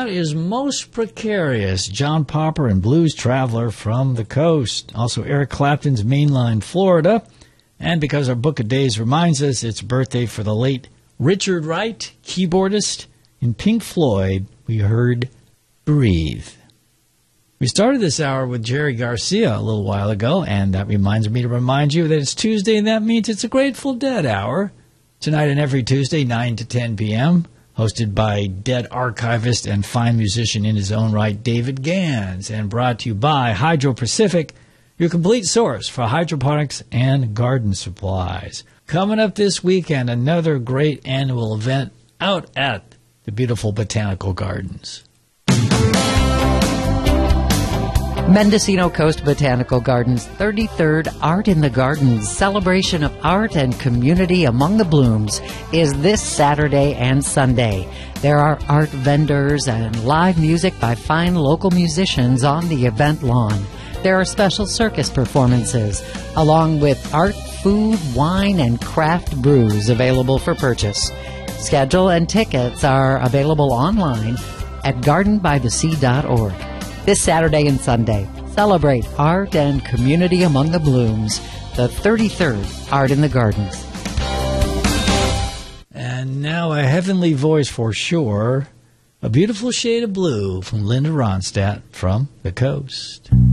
is Most Precarious, John Popper and Blues Traveler from the Coast. Also Eric Clapton's Mainline, Florida. And because our Book of Days reminds us it's birthday for the late Richard Wright, keyboardist in Pink Floyd, we heard Breathe. We started this hour with Jerry Garcia a little while ago, and that reminds me to remind you that it's Tuesday, and that means it's a Grateful Dead hour. Tonight and every Tuesday, 9 to 10 p.m., hosted by Dead archivist and fine musician in his own right, David Gans, and brought to you by Hydro Pacific, your complete source for hydroponics and garden supplies. Coming up this weekend, another great annual event out at the beautiful Botanical Gardens. Mendocino Coast Botanical Gardens' 33rd Art in the Gardens celebration of art and community among the blooms is this Saturday and Sunday. There are art vendors and live music by fine local musicians on the event lawn. There are special circus performances, along with art, food, wine, and craft brews available for purchase. Schedule and tickets are available online at gardenbythesea.org. This Saturday and Sunday, celebrate art and community among the blooms, the 33rd Art in the Gardens. And now a heavenly voice for sure, a beautiful shade of blue from Linda Ronstadt from the Coast.